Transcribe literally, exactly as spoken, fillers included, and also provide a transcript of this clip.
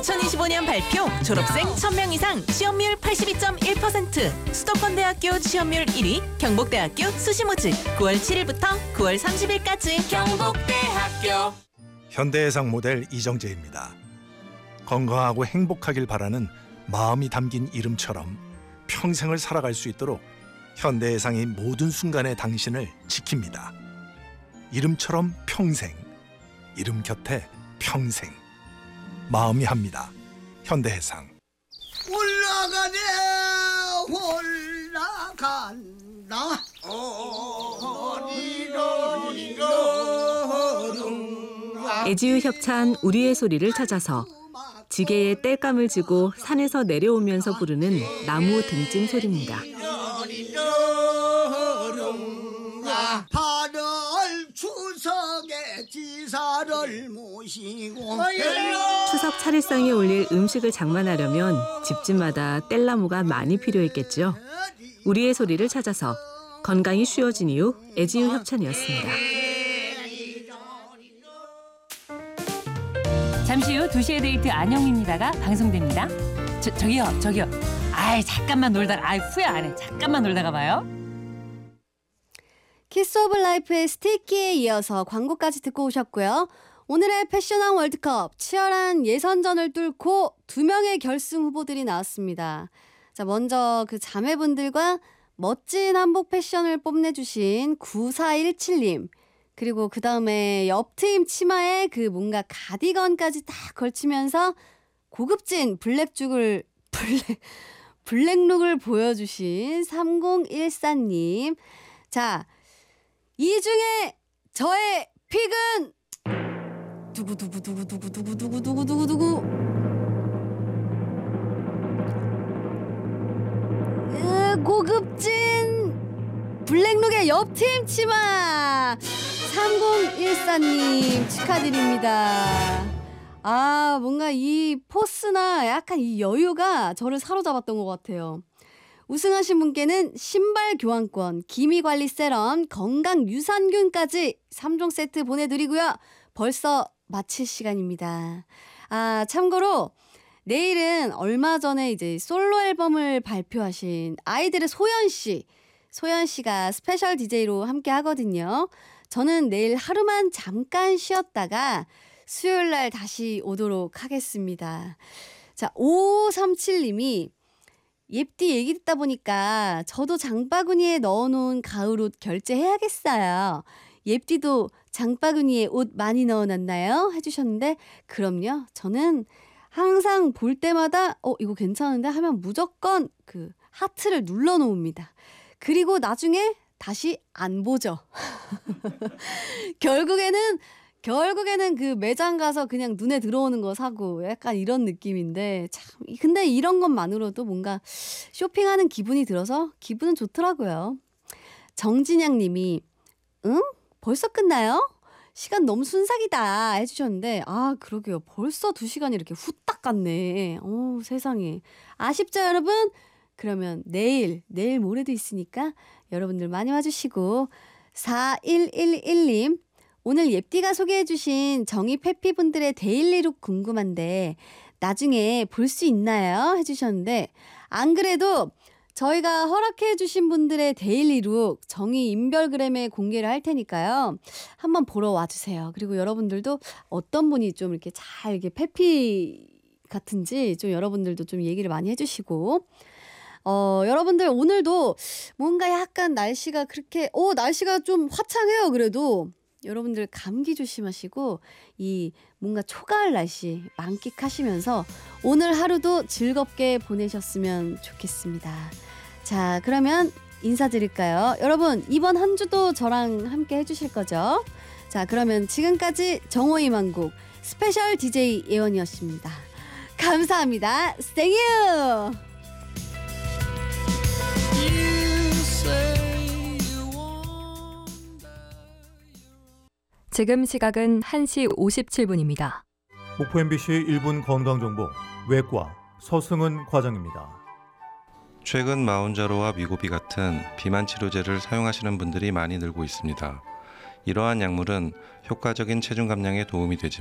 이천이십오 년 발표 졸업생 천 명 이상 취업률 팔십이 점 일 퍼센트 수도권대학교 취업률 일 위 경북대학교 수시모집 구월 칠일부터 구월 삼십일까지 경북대학교. 현대해상 모델 이정재입니다. 건강하고 행복하길 바라는 마음이 담긴 이름처럼 평생을 살아갈 수 있도록 현대해상이 모든 순간에 당신을 지킵니다. 이름처럼 평생, 이름 곁에 평생. 마음이 합니다. 현대해상. 올라가네 올라간다. 애지유 협찬 우리의 소리를 찾아서 지게에 땔감을 쥐고 산에서 내려오면서 부르는 나무 등짐 소리입니다. 팔월 추석에 지사를 모시고 추석 차례상에 올릴 음식을 장만하려면 집집마다 뗄나무가 많이 필요했겠죠. 우리의 소리를 찾아서 건강이 쉬워진 이후 애지유 협찬이었습니다. 잠시 후 두 시의 데이트 안영입니다가 방송됩니다. 저, 저기요, 저기요. 아이, 잠깐만 놀다가, 아이, 후회 안 해. 잠깐만 놀다가 봐요. 키스 오브 라이프의 스티키에 이어서 광고까지 듣고 오셨고요. 오늘의 패션왕 월드컵 치열한 예선전을 뚫고 두 명의 결승 후보들이 나왔습니다. 자, 먼저 그 자매분들과 멋진 한복 패션을 뽐내주신 구사일칠 님. 그리고 그 다음에 옆트임 치마에 그 뭔가 가디건까지 딱 걸치면서 고급진 블랙죽을, 블랙, 블랙룩을 보여주신 삼공일사 님. 자, 이 중에 저의 픽은 두구두구두구두구두구두구두구두구두구 고급진 블랙룩의 옆팀 치마 삼공일사 님 축하드립니다. 아, 뭔가 이 포스나 약간 이 여유가 저를 사로잡았던 것 같아요. 우승하신 분께는 신발 교환권, 기미관리 세럼, 건강 유산균까지 삼 종 세트 보내드리고요. 벌써 마칠 시간입니다. 아, 참고로 내일은 얼마 전에 이제 솔로 앨범을 발표하신 아이들의 소연 씨, 소연 씨가 스페셜 디제이로 함께 하거든요. 저는 내일 하루만 잠깐 쉬었다가 수요일 날 다시 오도록 하겠습니다. 자, 오오삼칠 님이 옙디 얘기 듣다 보니까 저도 장바구니에 넣어놓은 가을옷 결제해야겠어요. 옙디도 장바구니에 옷 많이 넣어놨나요? 해주셨는데 그럼요. 저는 항상 볼 때마다 어 이거 괜찮은데 하면 무조건 그 하트를 눌러놓습니다. 그리고 나중에 다시 안 보죠. 결국에는 결국에는 그 매장 가서 그냥 눈에 들어오는 거 사고 약간 이런 느낌인데 참 근데 이런 것만으로도 뭔가 쇼핑하는 기분이 들어서 기분은 좋더라고요. 정진양 님이 응? 벌써 끝나요? 시간 너무 순삭이다 해주셨는데 아 그러게요. 벌써 두 시간이 이렇게 후딱 갔네. 어, 세상에. 아쉽죠 여러분? 그러면 내일 내일 모레도 있으니까 여러분들 많이 와주시고 사일일일 님 오늘 옙디가 소개해주신 정의 페피분들의 데일리룩 궁금한데 나중에 볼 수 있나요? 해주셨는데 안 그래도 저희가 허락해주신 분들의 데일리룩 정의 인별그램에 공개를 할 테니까요. 한번 보러 와주세요. 그리고 여러분들도 어떤 분이 좀 이렇게 잘 이렇게 페피 같은지 좀 여러분들도 좀 얘기를 많이 해주시고 어, 여러분들 오늘도 뭔가 약간 날씨가 그렇게 어 날씨가 좀 화창해요. 그래도 여러분들 감기 조심하시고 이 뭔가 초가을 날씨 만끽하시면서 오늘 하루도 즐겁게 보내셨으면 좋겠습니다. 자, 그러면 인사드릴까요? 여러분 이번 한 주도 저랑 함께 해주실 거죠? 자, 그러면 지금까지 정호의 만곡 스페셜 디제이 예원이었습니다. 감사합니다. Thank you. 지금 시각은 한 시 오십칠 분입니다. 목포 엠비씨 일 분 건강정보 외과 서승은 과장입니다. 최근 마운자로와 미고비 같은 비만 치료제를 사용하시는 분들이 많이 늘고 있습니다. 이러한 약물은 효과적인 체중 감량에 도움이 되지만